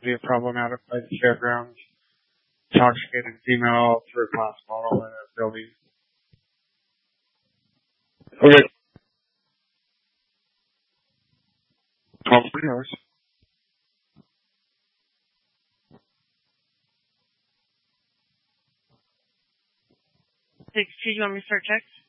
somebody a problematic by the fairgrounds, intoxicated female threw a glass bottle in a building. Okay. 12 hours. Excuse me, let me start checks.